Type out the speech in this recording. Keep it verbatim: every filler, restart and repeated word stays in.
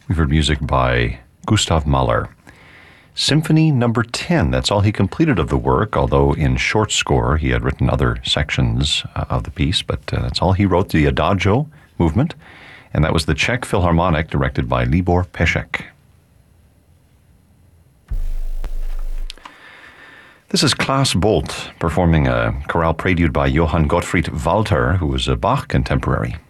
We've heard music by Gustav Mahler. Symphony number ten, that's all he completed of the work, although in short score he had written other sections uh, of the piece, but uh, that's all he wrote, the Adagio movement, and that was the Czech Philharmonic, directed by Libor Pešek. This is Klaas Bolt performing a chorale prelude by Johann Gottfried Walter, who was a Bach contemporary.